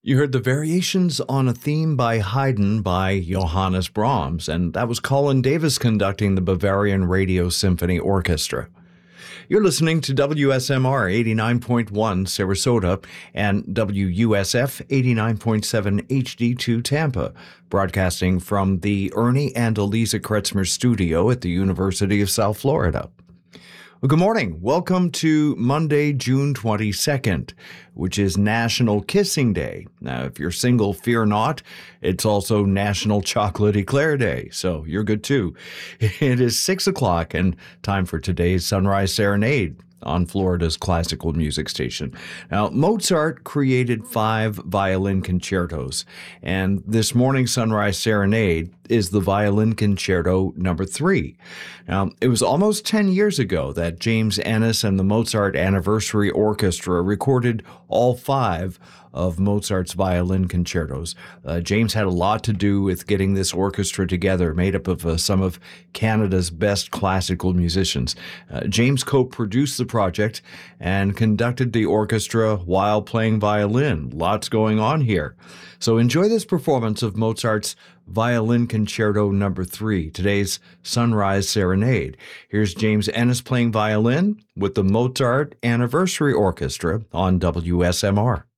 You heard the Variations on a Theme by Haydn by Johannes Brahms, and that was Colin Davis conducting the Bavarian Radio Symphony Orchestra. You're listening to WSMR 89.1 Sarasota and WUSF 89.7 HD2 Tampa, broadcasting from the Ernie and Eliza Kretzmer studio at the University of South Florida. Well, good morning. Welcome to Monday, June 22nd, which is National Kissing Day. Now, if you're single, fear not. It's also National Chocolate Eclair Day, so you're good too. It is 6 o'clock and time for today's Sunrise Serenade on Florida's classical music station. Now, Mozart created 5 violin concertos, and this morning's Sunrise Serenade is the Violin Concerto number 3. Now, it was almost 10 years ago that James Ennis and the Mozart Anniversary Orchestra recorded all 5 of Mozart's violin concertos. James had a lot to do with getting this orchestra together, made up of some of Canada's best classical musicians. James co-produced the project and conducted the orchestra while playing violin. Lots going on here. So enjoy this performance of Mozart's Violin Concerto number 3, today's Sunrise Serenade. Here's James Ennis playing violin with the Mozart Anniversary Orchestra on WSMR.